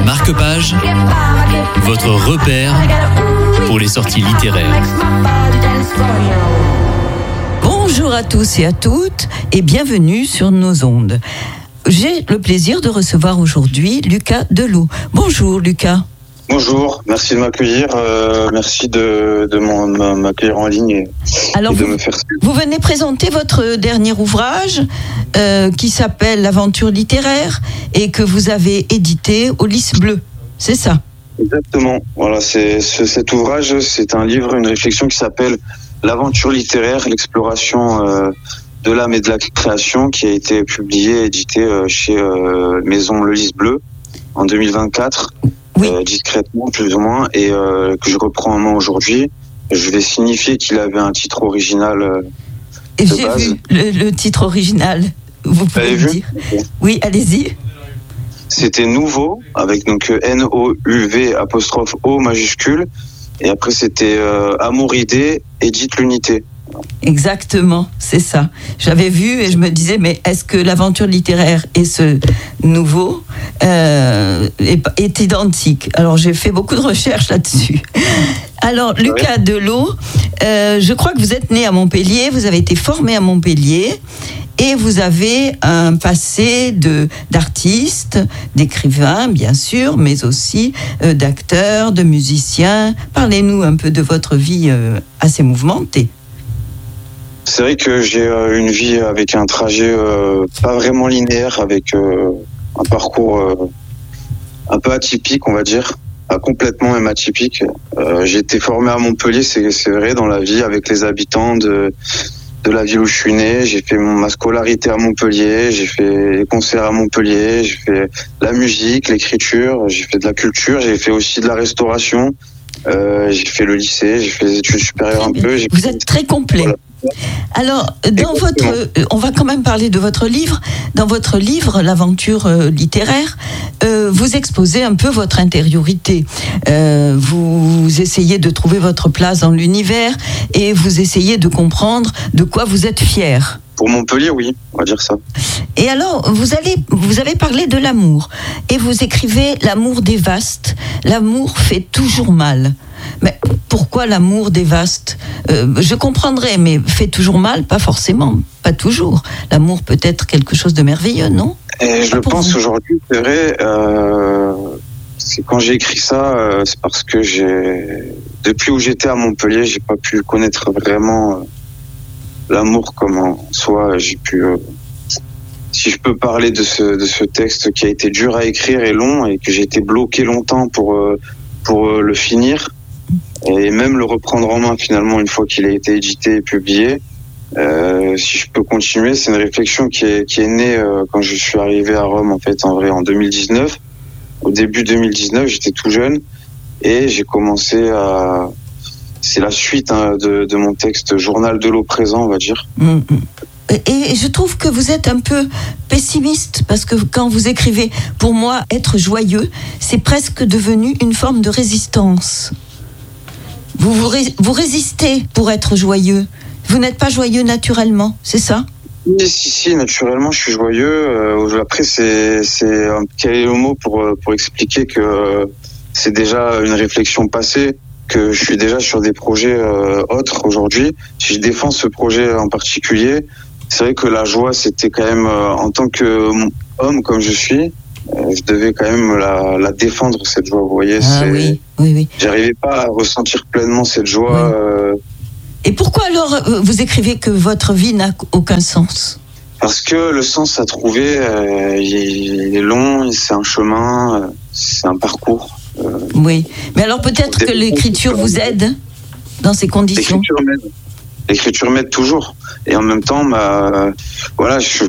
Marque-Page, votre repère pour les sorties littéraires. Bonjour à tous et à toutes et bienvenue sur nos ondes. J'ai le plaisir de recevoir aujourd'hui Lucas Delot. Bonjour Lucas. Bonjour, merci de m'accueillir, merci de m'accueillir en ligne Alors et de me faire... Vous venez présenter votre dernier ouvrage qui s'appelle L'Aventure littéraire et que vous avez édité au Lys Bleu, c'est ça? Exactement, voilà, cet ouvrage, c'est un livre, une réflexion qui s'appelle L'Aventure littéraire, l'exploration de l'âme et de la création, qui a été publié et édité chez Maison Le Lys Bleu en 2024. Oui. Discrètement plus ou moins, et que je reprends en main aujourd'hui. Je vais signifier qu'il avait un titre original de base. J'ai vu le titre original, vous pouvez le dire? Oui, allez-y. C'était Nouveau, avec donc N-O-U-V apostrophe O majuscule, et après c'était Amour idée, édite l'unité. Exactement, c'est ça. J'avais vu et je me disais, mais est-ce que l'aventure littéraire et ce nouveau est identique? Alors j'ai fait beaucoup de recherches là-dessus. Alors Lucas Delot, je crois que vous êtes né à Montpellier, vous avez été formé à Montpellier et vous avez un passé d'artiste, d'écrivain bien sûr, mais aussi d'acteur, de musicien. Parlez-nous un peu de votre vie assez mouvementée. C'est vrai que j'ai une vie avec un trajet pas vraiment linéaire, avec un parcours un peu atypique, on va dire, pas complètement même atypique. J'ai été formé à Montpellier, c'est vrai, dans la vie avec les habitants de la ville où je suis né. J'ai fait ma scolarité à Montpellier, j'ai fait les concerts à Montpellier, j'ai fait la musique, l'écriture, j'ai fait de la culture, j'ai fait aussi de la restauration, j'ai fait le lycée, j'ai fait des études supérieures un peu. Vous êtes très complet. Voilà. Alors, on va quand même parler de votre livre. Dans votre livre, L'Aventure littéraire, vous exposez un peu votre intériorité. Vous essayez de trouver votre place dans l'univers et vous essayez de comprendre de quoi vous êtes fier. Pour Montpellier, oui, on va dire ça. Et alors, vous avez parlé de l'amour et vous écrivez « L'amour dévaste, l'amour fait toujours mal ». Mais pourquoi l'amour dévaste? Je comprendrais, mais fait toujours mal, pas forcément, pas toujours. L'amour peut être quelque chose de merveilleux, non? Et je le pense aujourd'hui, c'est vrai. C'est quand j'ai écrit ça, c'est parce que depuis où j'étais à Montpellier, j'ai pas pu connaître vraiment l'amour comme en soi. J'ai pu, si je peux parler de ce texte qui a été dur à écrire et long et que j'ai été bloqué longtemps pour le finir. Et même le reprendre en main finalement une fois qu'il a été édité et publié. Si je peux continuer, c'est une réflexion qui est née quand je suis arrivé à Rome en vrai en 2019. Au début 2019, j'étais tout jeune et j'ai commencé à... C'est la suite de mon texte Journal de l'eau présent, on va dire. Et je trouve que vous êtes un peu pessimiste parce que quand vous écrivez, pour moi, être joyeux, c'est presque devenu une forme de résistance. Vous résistez pour être joyeux. Vous n'êtes pas joyeux naturellement, c'est ça? Oui, si, naturellement, je suis joyeux. Après, quel est le mot pour expliquer que c'est déjà une réflexion passée, que je suis déjà sur des projets autres aujourd'hui. Si je défends ce projet en particulier, c'est vrai que la joie, c'était quand même, en tant qu'homme comme je suis, je devais quand même la défendre, cette joie, vous voyez. Oui. J'arrivais pas à ressentir pleinement cette joie. Oui. Et pourquoi alors vous écrivez que votre vie n'a aucun sens? Parce que le sens à trouver, il est long, c'est un chemin, c'est un parcours. Oui, mais alors peut-être que l'écriture vous aide dans ces conditions. L'écriture m'aide toujours. Et en même temps, voilà, je